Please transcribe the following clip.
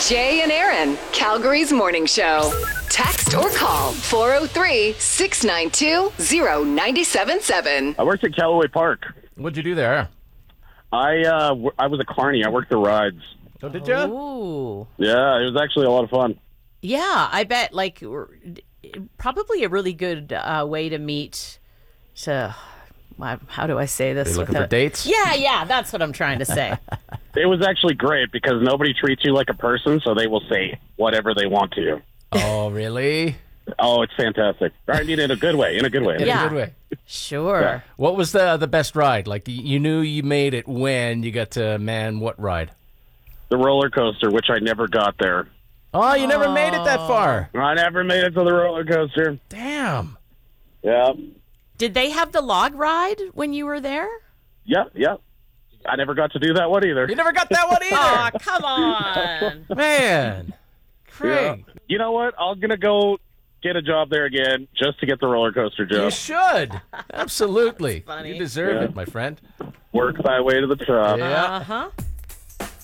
Jay and Aaron, Calgary's morning show. Text or call 403-692-0977. I worked at Callaway Park. What'd you do there? I was a carny. I worked the rides. Oh, did you? Ooh. Yeah, it was actually a lot of fun. Yeah, I bet, like, probably a really good way to meet, how do I say this? Are you looking for dates? Yeah, that's what I'm trying to say. It was actually great because nobody treats you like a person, so they will say whatever they want to you. Oh, really? Oh, it's fantastic. I mean, in a good way. In a good way. Sure. Yeah. What was the best ride? Like, you knew you made it when you got to, what ride? The roller coaster, which I never got there. Oh, you never made it that far. I never made it to the roller coaster. Damn. Yeah. Did they have the log ride when you were there? Yep. I never got to do that one either. You never got that one either. Oh, come on. Man. Craig. Yeah. You know what? I'm going to go get a job there again just to get the roller coaster You job. should. Absolutely. That's funny. You deserve it, my friend. Work my way to the top. Yeah. Uh-huh.